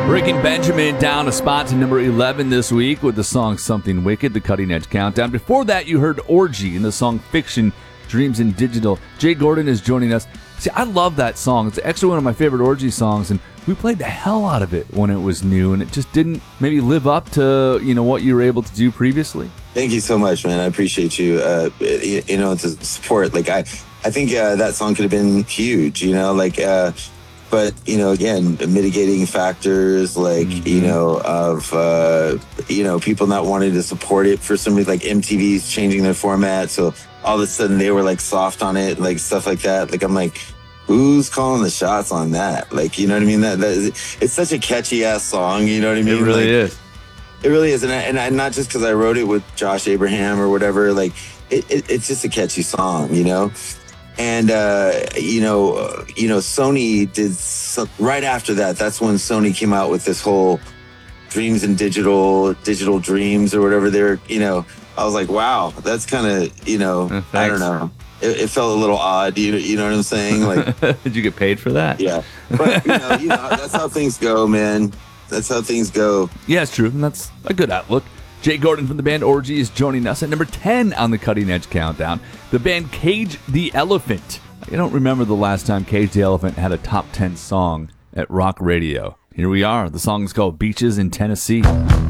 Breaking Benjamin down a spot to number 11 this week with the song Something Wicked, the Cutting Edge Countdown. Before that, you heard Orgy in the song Fiction, Dreams in Digital. Jay Gordon is joining us. See, I love that song. It's actually one of my favorite Orgy songs, and we played the hell out of it when it was new, and it just didn't maybe live up to, what you were able to do previously. Thank you so much, man. I appreciate you, to support. I think that song could have been huge, but, again, mitigating factors, people not wanting to support it for some reason, like MTV's changing their format. So all of a sudden they were soft on it, stuff like that. I'm like, who's calling the shots on that? You know what I mean? That it's such a catchy ass song. You know what I mean? It really is. It really is. And not just because I wrote it with Josh Abraham or whatever, it's just a catchy song, And, Sony did right after that. That's when Sony came out with this whole dreams and digital dreams or whatever. I was like, wow, that's kind of, I don't know. It felt a little odd. You know what I'm saying? Did you get paid for that? Yeah. But, that's how things go, man. That's how things go. Yeah, it's true. And that's a good outlook. Jay Gordon from the band Orgy is joining us at number 10 on the Cutting Edge Countdown. The band Cage the Elephant. I don't remember the last time Cage the Elephant had a top 10 song at rock radio. Here we are. The song is called Beaches in Tennessee.